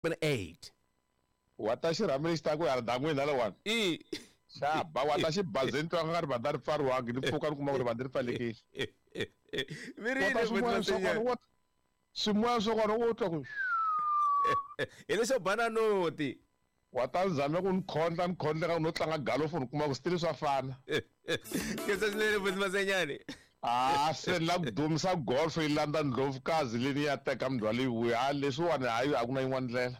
8. Watashi raminister ku ardangwe nala wan. Shaba watashi bazento angari badar farwa gidi pokan kuma ngori badar faleki. Mirine What? Simwa so kono woto. Ele so bananoti. Watanzame kun khonta ka unotlanga galofoni kuma ku stili swa fana. Kesa sinene futhi masenyane. Se la dumisa golf ilanda ndlovukazi leni ya teka mndwali wuya leswiwani hayi akuna yin'wana ndlela.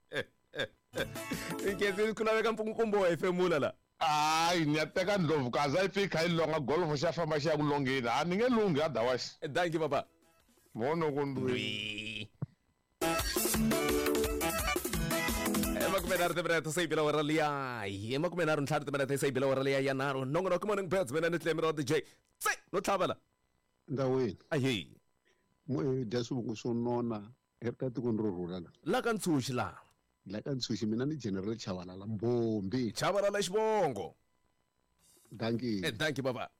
Kesa kuna veka mpungumbo wa efemula la. Ni ya teka ndlovukazi ayi fika ilonga golf xa famba xi ya ku longeni ni nge lungi otherwise. Thank you baba. Mono kundu. Emakumenar te breta sei bila waralia. Emakumenar ntlhari te breta sei bila waralia ya naro. Nongono kumoneng pets mena nitlemero DJ. Sei no tlhabala. Ndaweni. Ayi. Mo desu so nona heta tikondrorula la. La kantsushi la. La kantsushi mina ni General Chabalala Mbombi. Chabalala xivongo. Thank you. Thank you baba.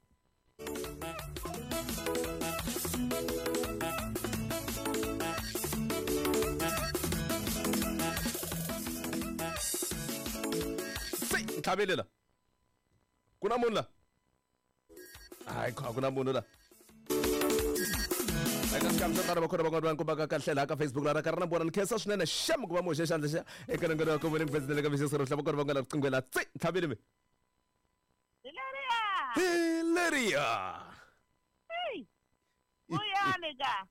Thabelela kuna munhu la hayi kuna munhu la eka sikamsakara vakhona van'wana va nkombaka kahle laha ka Facebook la ra karhi na vona ni khensa swinene xamu ku va moxe xandla xa eka nongoni wa komoni mfezinele ka visesero hlava kona va nga la riqingwela tsi thabile mi Hilaria hey uyani ka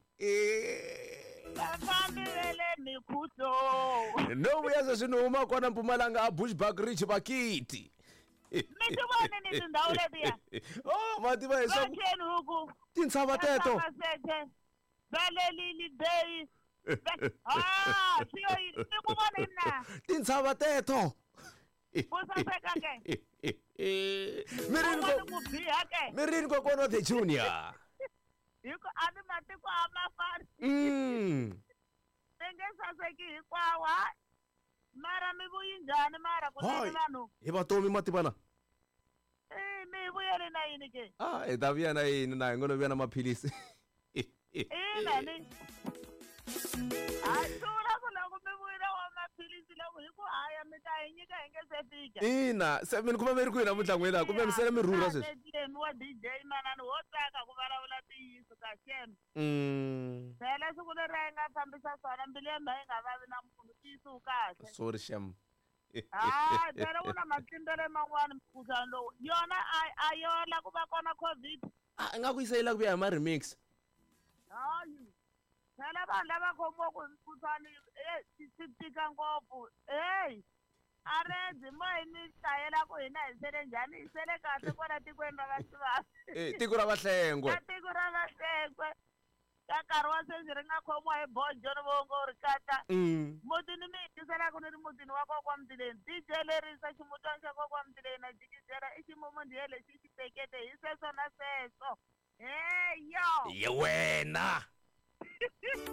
Kafambile mikhuhlo. No uyaza swinuma kona Mpumalanga a Bushbuck Ridge Bakiti. Mitubone ni tindhawu letiya. Oh mativa hiso. Batheni huku. Tintsava teto. Balelili day. Siyo nikubone na. Tintsava teto. Kusaseka ke. Mirini ko kono the junior. Yiko ani matiko amafari. Sengesaseki hikwawa. Mara mivuyi njhani mara kunene vanhu. Hi vatomi mativana. Mi vuyeli na yini ke? Hi ta vuya na yini na hi ngo vuya na maphilisi. Ina ni. Sula ku loko mi vuyile wa maphilisi loko hi ku haya mi ta hi nyika hi nge se fika. Ina se mi kuma mi ri kwihi namuntlha n'wina kumbe mi sele mi rhurha sweswi. Wa DJ manani wo tsaka ku vulavula tiyiso ka Shem. Phela siku leri a hi nga fambisa swona mbilu ya mhe yi nga vavi na munhu tiyiso wu kahle. Sorry Shem. Phela ku na matlimbele man'wani mphikizano lowu yona a yola ku va kona COVID. Nga ku yisayela ku vuya hi ma-remix. Hayi phela vanhu lava khomiwaku hi mphikizano swi tika ngopfu arendzi mo hi mi hlayela ku hina hi sele njhani hi sele kahle kwala tikweni ra vaxivasi. Tiko ra vahlengwe. Ka tiko ra vahlengwe ka nkarhi wa sweswi ri nga khomiwa hi bojo ni vuongori kata mutini mi hi tiselaku ni ri mutini wa kokwa Mtileni DJ lerisa ximutwana xa kokwa Mtileni na jikisela i ximumundhiye lexi xi tekete hi sweswo na sweswo yo Ye wena